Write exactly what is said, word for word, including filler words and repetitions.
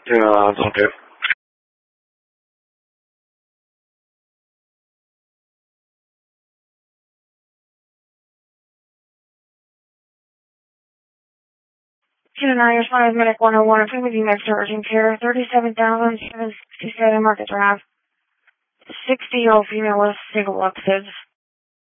Yeah, it's okay. Two nine five Medic one oh one, I'm with you next to urgent care, thirty-seven thousand seven hundred sixty-seven Market Drive. sixty-year-old female with single lung kids.